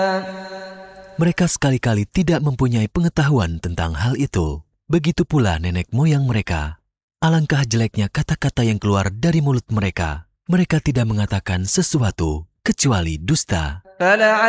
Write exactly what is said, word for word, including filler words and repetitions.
Mereka sekali-kali tidak mempunyai pengetahuan tentang hal itu. Begitu pula nenek moyang mereka. Alangkah jeleknya kata-kata yang keluar dari mulut mereka. Mereka tidak mengatakan sesuatu kecuali dusta.